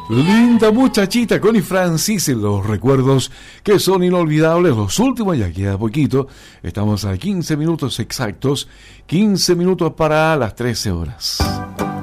Linda muchachita, Connie Francis, en los recuerdos que son inolvidables, los últimos, ya queda poquito. Estamos a 15 minutos exactos, 15 minutos para las 13 horas.